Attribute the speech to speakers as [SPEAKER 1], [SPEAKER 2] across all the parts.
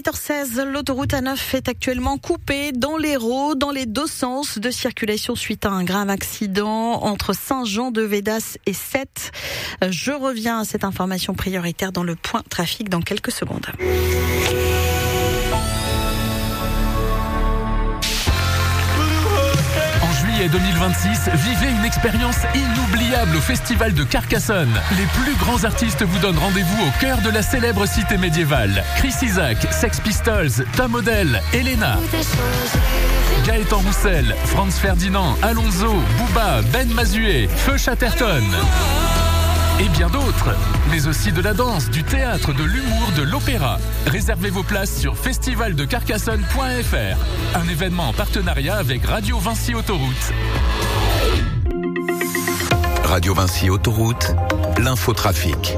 [SPEAKER 1] 8h16, l'autoroute A9 est actuellement coupée dans l'Hérault, dans les deux sens de circulation suite à un grave accident entre Saint-Jean-de-Védas et Sète. Je reviens à cette information prioritaire dans le point trafic dans quelques secondes.
[SPEAKER 2] En 2026, vivez une expérience inoubliable au Festival de Carcassonne. Les plus grands artistes vous donnent rendez-vous au cœur de la célèbre cité médiévale. Chris Isaak, Sex Pistols, Tom Odell, Elena, Gaëtan Roussel, Franz Ferdinand, Alonso, Booba, Ben Mazué, Feu Chatterton et bien d'autres, mais aussi de la danse, du théâtre, de l'humour, de l'opéra. Réservez vos places sur festivaldecarcassonne.fr. Un événement en partenariat avec Radio Vinci Autoroute.
[SPEAKER 3] Radio Vinci Autoroute, l'infotrafic.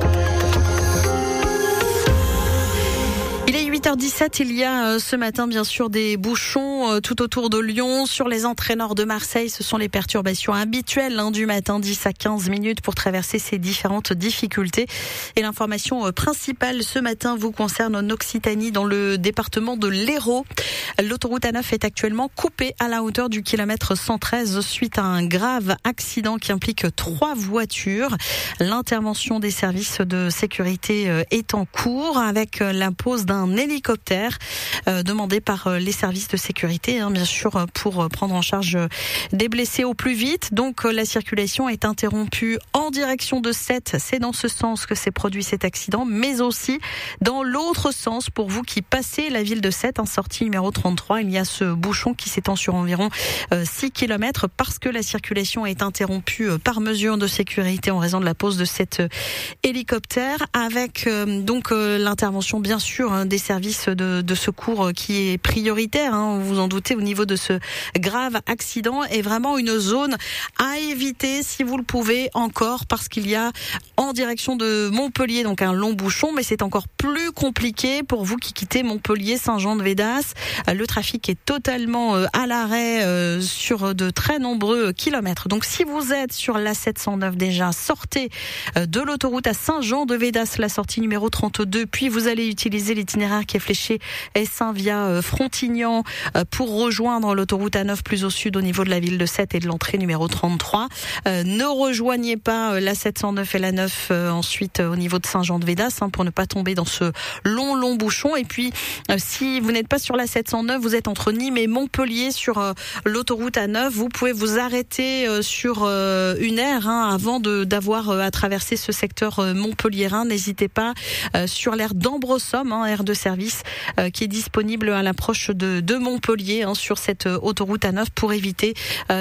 [SPEAKER 1] Il est 8h17, il y a ce matin bien sûr des bouchons tout autour de Lyon. Sur les entrées nord de Marseille, ce sont les perturbations habituelles du matin, 10 à 15 minutes pour traverser ces différentes difficultés. Et l'information principale ce matin vous concerne en Occitanie, dans le département de l'Hérault. L'autoroute A9 est actuellement coupée à la hauteur du kilomètre 113 suite à un grave accident qui implique 3 voitures. L'intervention des services de sécurité est en cours avec la pose d'un hélicoptère demandé par les services de sécurité, bien sûr, pour prendre en charge des blessés au plus vite. Donc la circulation est interrompue en direction de Sète. C'est dans ce sens que s'est produit cet accident, mais aussi dans l'autre sens pour vous qui passez la ville de Sète, en sortie numéro 33. Il y a ce bouchon qui s'étend sur environ 6 km parce que la circulation est interrompue par mesure de sécurité en raison de la pose de cet hélicoptère, avec donc l'intervention bien sûr des services de secours qui est prioritaire, vous vous en doutez, au niveau de ce grave accident, est vraiment une zone à éviter si vous le pouvez encore, parce qu'il y a en direction de Montpellier donc un long bouchon, mais c'est encore plus compliqué pour vous qui quittez Montpellier, Saint-Jean-de-Védas. Le trafic est totalement à l'arrêt sur de très nombreux kilomètres. Donc si vous êtes sur la 709 déjà, sortez de l'autoroute à Saint-Jean-de-Védas, la sortie numéro 32, puis vous allez utiliser l'itinéraire qui est fléché S1 via Frontignan pour rejoindre l'autoroute A9 plus au sud au niveau de la ville de Sète et de l'entrée numéro 33. Ne rejoignez pas la 709 et la 9 ensuite au niveau de Saint-Jean-de-Védas pour ne pas tomber dans ce long bouchon. Et puis si vous n'êtes pas sur la 709, vous êtes entre Nîmes et Montpellier sur l'autoroute A9, vous pouvez vous arrêter sur une aire avant d'avoir à traverser ce secteur montpelliérain. N'hésitez pas sur l'aire d'Ambresomme, aire de service qui est disponible à l'approche de Montpellier sur cette autoroute A9 pour éviter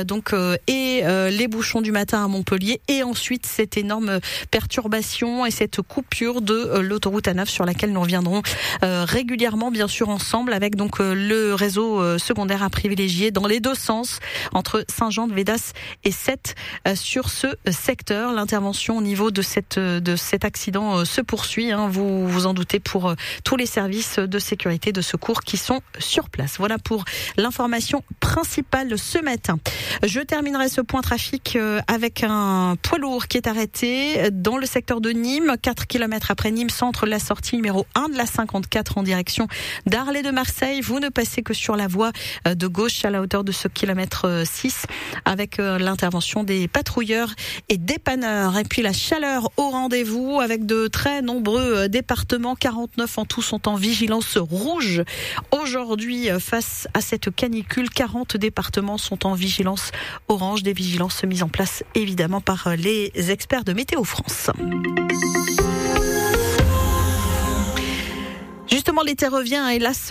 [SPEAKER 1] les bouchons du matin à Montpellier et ensuite cette énorme perturbation et cette coupure de l'autoroute A9 sur laquelle nous reviendrons régulièrement bien sûr ensemble avec donc le réseau secondaire à privilégier dans les deux sens entre Saint-Jean-de-Védas et Sète sur ce secteur. L'intervention au niveau de cet accident se poursuit, vous vous en doutez, pour tous les services de sécurité, de secours qui sont sur place. Voilà pour l'information principale ce matin. Je terminerai ce point trafic avec un poids lourd qui est arrêté dans le secteur de Nîmes, 4 km après Nîmes centre, la sortie numéro 1 de la 54 en direction d'Arles de Marseille. Vous ne passez que sur la voie de gauche à la hauteur de ce kilomètre 6 avec l'intervention des patrouilleurs et dépanneurs. Et puis la chaleur au rendez-vous avec de très nombreux départements, 49 en tout sont en vigilance rouge. Aujourd'hui, face à cette canicule, 40 départements sont en vigilance orange, des vigilances mises en place évidemment par les experts de Météo France. Justement, l'été revient, hélas.